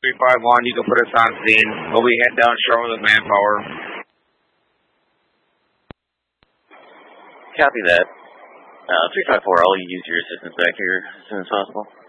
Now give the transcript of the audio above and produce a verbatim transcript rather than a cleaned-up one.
three five one, you can put us on scene. We'll be heading down shore with manpower. Copy that. Uh, three five four, I'll use your assistance back here as soon as possible.